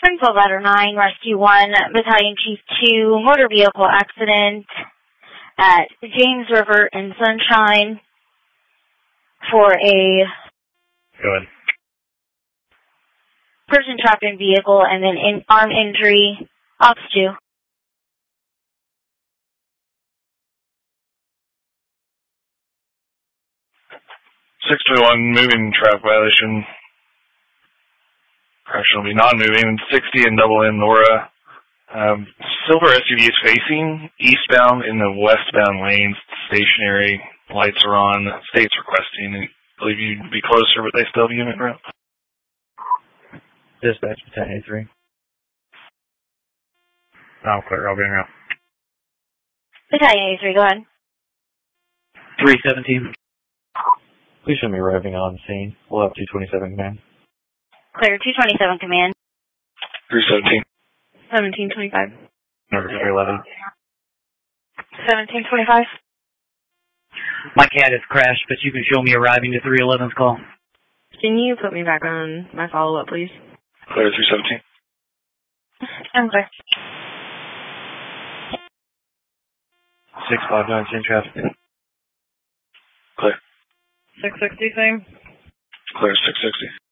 Springfield Ladder 9, Rescue 1, Battalion Chief 2, motor vehicle accident at James River and Sunshine for a Go ahead. person trapped in vehicle and then arm injury. Ops 2. 621, moving traffic violation. Crash will be non-moving. 60 and double in Nora. Silver SUV is facing eastbound in the westbound lanes. Stationary. Lights are on. State's requesting. I believe you'd be closer, but they still have unit route. Dispatch, Battalion 3. I'm clear. I'll be in route. Battalion 3, go ahead. 317. Please show me arriving on scene. We'll have 227 command. Clear, 227 command. 317. 1725. Number 311. 1725. My cat has crashed, but you can show me arriving to 311's call. Can you put me back on my follow-up, please? Clear 317. I'm clear. 659, in traffic. Clear. 660, same? Clear 660.